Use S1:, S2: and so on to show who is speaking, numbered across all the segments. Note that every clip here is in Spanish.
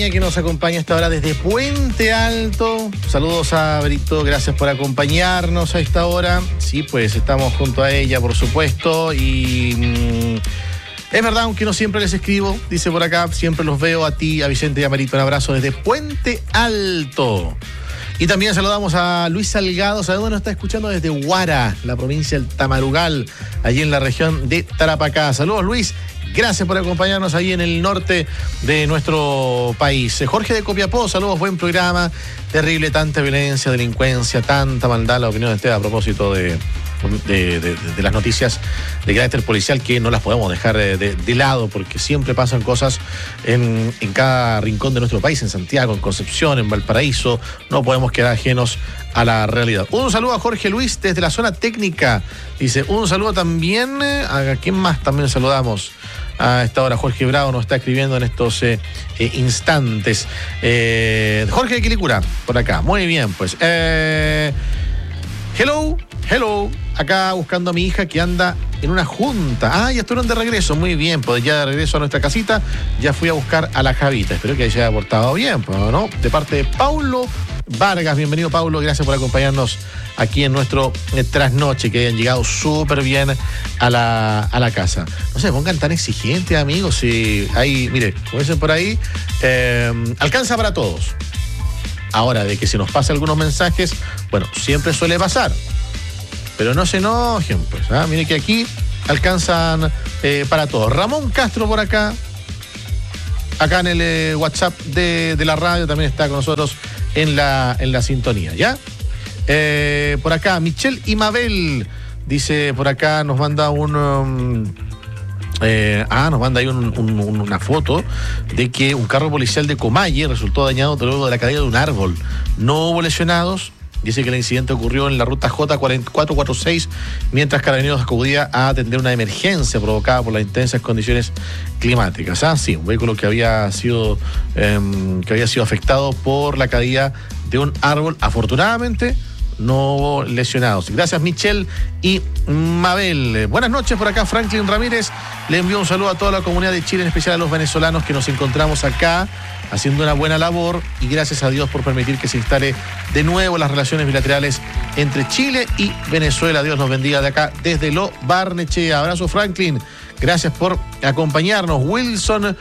S1: Peña, que nos acompaña esta hora desde Puente Alto. Saludos a Brito, gracias por acompañarnos a esta hora. Sí, pues estamos junto a ella, por supuesto, y es verdad, aunque no siempre les escribo, dice por acá, siempre los veo a ti, a Vicente y a Marito. Un abrazo desde Puente Alto. Y también saludamos a Luis Salgado, ¿sabe dónde nos está escuchando? Desde Huara, la provincia del Tamarugal, allí en la región de Tarapacá. Saludos, Luis. Gracias por acompañarnos ahí en el norte de nuestro país. Jorge de Copiapó, saludos, buen programa. Terrible, tanta violencia, delincuencia, tanta maldad. La opinión de usted a propósito de las noticias de carácter policial, que no las podemos dejar de lado, porque siempre pasan cosas en cada rincón de nuestro país, en Santiago, en Concepción, en Valparaíso. No podemos quedar ajenos a la realidad. Un saludo a Jorge Luis desde la zona técnica. Dice, un saludo también a quién más también saludamos. A esta hora Jorge Bravo nos está escribiendo en estos instantes. Jorge de Quilicura, por acá. Muy bien, pues. Hello. Acá buscando a mi hija que anda en una junta. Ya estuvieron de regreso. Muy bien, pues ya de regreso a nuestra casita. Ya fui a buscar a la Javita. Espero que haya portado bien, pues, ¿no? De parte de Paulo Vargas. Bienvenido, Paulo. Gracias por acompañarnos aquí en nuestro trasnoche, que hayan llegado súper bien a la casa. No se pongan tan exigentes, amigos. Si hay, mire, como dicen por ahí, alcanza para todos. Ahora, de que se nos pase algunos mensajes, bueno, siempre suele pasar. Pero no se enojen, pues. Mire que aquí alcanzan para todos. Ramón Castro por acá en el WhatsApp de la radio, también está con nosotros en la sintonía, ¿ya? Por acá, Michelle y Mabel, dice por acá, nos manda nos manda ahí una foto de que un carro policial de Comalle resultó dañado luego de la caída de un árbol. No hubo lesionados. Dice que el incidente ocurrió en la ruta J4446 mientras Carabineros acudía a atender una emergencia provocada por las intensas condiciones climáticas. Sí, un vehículo que había sido afectado por la caída de un árbol. Afortunadamente no hubo lesionados. Gracias, Michelle y Mabel. Buenas noches, por acá Franklin Ramírez le envió un saludo a toda la comunidad de Chile, en especial a los venezolanos que nos encontramos acá haciendo una buena labor, y gracias a Dios por permitir que se instale de nuevo las relaciones bilaterales entre Chile y Venezuela. Dios nos bendiga de acá desde Lo Barnechea. Abrazo, Franklin. Gracias por acompañarnos. Wilson,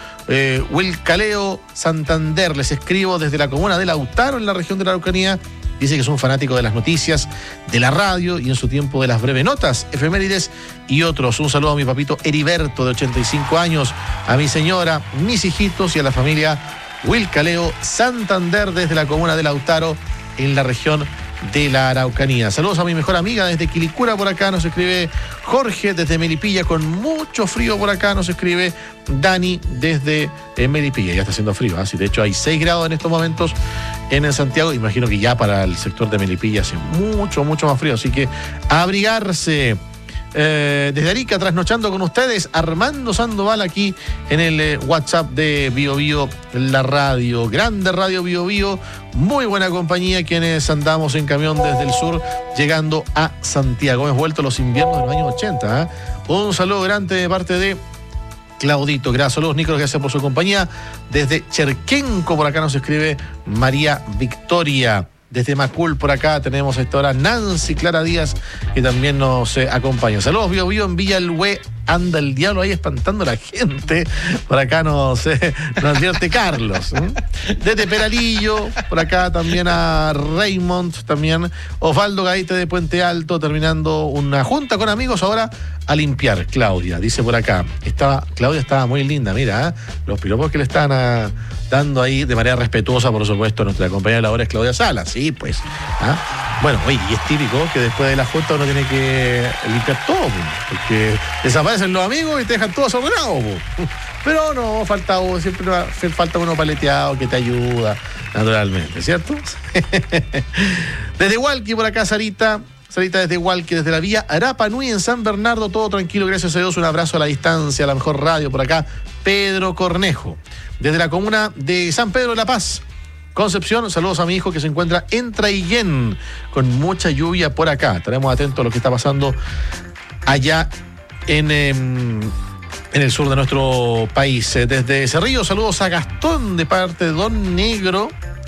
S1: Wilcaleo Santander, les escribo desde la comuna de Lautaro, en la región de la Araucanía. Dice que es un fanático de las noticias, de la radio y en su tiempo de las breves notas, efemérides y otros. Un saludo a mi papito Heriberto, de 85 años, a mi señora, mis hijitos y a la familia Wilcaleo Santander desde la comuna de Lautaro, en la región de la Araucanía. Saludos a mi mejor amiga desde Quilicura, por acá nos escribe Jorge desde Melipilla, con mucho frío por acá nos escribe Dani desde Melipilla. Ya está haciendo frío, ¿sí? De hecho hay 6 grados en estos momentos en Santiago. Imagino que ya para el sector de Melipilla hace mucho más frío, así que a abrigarse. Desde Arica, trasnochando con ustedes, Armando Sandoval aquí en el WhatsApp de Bio Bio, la radio, grande radio Bio Bio, muy buena compañía, quienes andamos en camión desde el sur llegando a Santiago. Hemos vuelto los inviernos de los años 80. Un saludo grande de parte de Claudito. Gracias, saludos, Nicolás, gracias por su compañía. Desde Cherquenco, por acá nos escribe María Victoria. Desde Macul, por acá tenemos a esta hora Nancy Clara Díaz, que también nos acompaña. Saludos, Bio Bio, en Villa El Hue. Anda el diablo ahí espantando a la gente. Por acá nos advierte Carlos. Desde Peralillo, por acá también a Raymond, también Osvaldo Gaite de Puente Alto, terminando una junta con amigos ahora a limpiar. Claudia, dice por acá. Claudia estaba muy linda, mira, los piropos que le están dando ahí de manera respetuosa, por supuesto, nuestra compañera de labores Claudia Salas. Sí, pues. Bueno, oye, y es típico que después de la junta uno tiene que limpiar todo, porque desaparecen los amigos y te dejan todo desordenado. Pero no, siempre falta uno paleteado que te ayuda, naturalmente, ¿cierto? Desde Hualqui, por acá, Sarita desde Hualqui, desde la vía Arapa Nui en San Bernardo, todo tranquilo, gracias a Dios. Un abrazo a la distancia, a la mejor radio por acá, Pedro Cornejo. Desde la comuna de San Pedro de la Paz, Concepción, saludos a mi hijo que se encuentra en Traillén, con mucha lluvia por acá. Estaremos atentos a lo que está pasando allá en en el sur de nuestro país. Desde Cerrillo, saludos a Gastón de parte de Don Negro.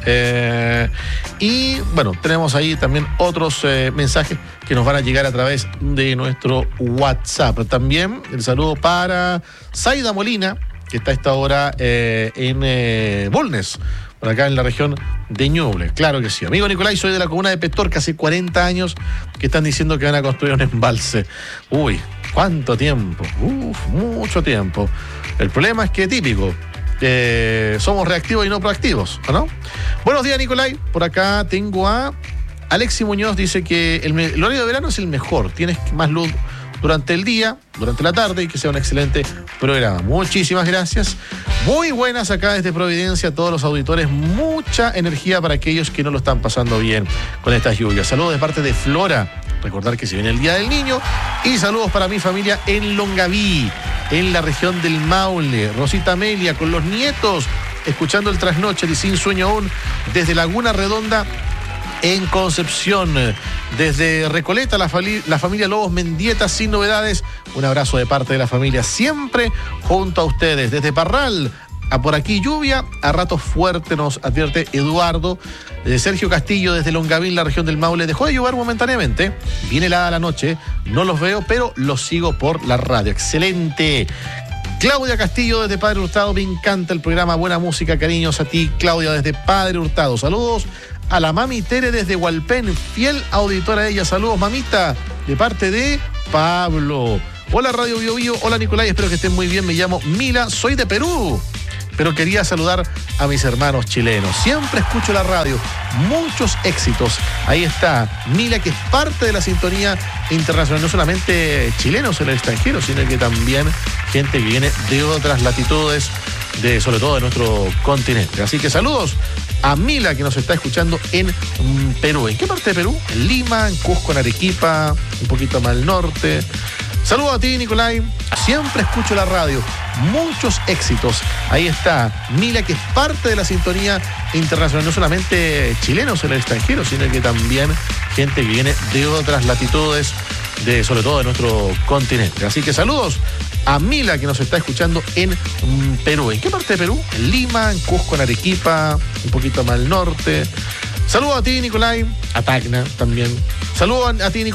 S1: Y bueno, tenemos ahí también otros mensajes que nos van a llegar a través de nuestro WhatsApp. También el saludo para Zaida Molina, que está a esta hora en Bulnes, por acá en la región de Ñuble. Claro que sí. Amigo Nicolás, soy de la comuna de Petorca, hace 40 años que están diciendo que van a construir un embalse. Uy, ¿cuánto tiempo? Mucho tiempo. El problema es que típico. Somos reactivos y no proactivos, ¿no? Buenos días, Nicolai. Por acá tengo a Alexi Muñoz, dice que el horario de verano es el mejor. Tienes más luz durante el día, durante la tarde, y que sea un excelente programa. Muchísimas gracias. Muy buenas acá desde Providencia a todos los auditores. Mucha energía para aquellos que no lo están pasando bien con estas lluvias. Saludos de parte de Flora. Recordar que se viene el Día del Niño. Y saludos para mi familia en Longaví, en la región del Maule. Rosita Amelia con los nietos, escuchando el trasnoche de Sin Sueño Aún desde Laguna Redonda en Concepción. Desde Recoleta, la familia Lobos Mendieta, sin novedades. Un abrazo de parte de la familia, siempre junto a ustedes. Desde Parral, a por aquí lluvia, a ratos fuerte, nos advierte Eduardo. Sergio Castillo, desde Longaví, la región del Maule, dejó de llover momentáneamente. Viene helada la noche, no los veo, pero los sigo por la radio. Excelente. Claudia Castillo, desde Padre Hurtado, me encanta el programa, buena música, cariños a ti, Claudia, desde Padre Hurtado. Saludos a la mami Tere desde Hualpén, fiel auditora de ella. Saludos, mamita, de parte de Pablo. Hola, Radio Bio Bio. Hola, Nicolai, espero que estén muy bien. Me llamo Mila, soy de Perú, pero quería saludar a mis hermanos chilenos. Siempre escucho la radio. Muchos éxitos. Ahí está Mila, que es parte de la sintonía internacional. No solamente chilenos en el extranjero, sino que también gente que viene de otras latitudes, sobre todo de nuestro continente. Así que saludos a Mila, que nos está escuchando en Perú. ¿En qué parte de Perú? En Lima, en Cusco, en Arequipa, un poquito más al norte. Saludos a ti, Nicolai. Siempre escucho la radio. Muchos éxitos. Ahí está Mila, que es parte de la sintonía internacional. No solamente chilenos en el extranjero, sino que también gente que viene de otras latitudes, sobre todo de nuestro continente. Así que saludos a Mila, que nos está escuchando en Perú. ¿En qué parte de Perú? En Lima, en Cusco, en Arequipa, un poquito más al norte. Saludos a ti, Nicolai. A Tacna también. Saludos a ti, Nicolai.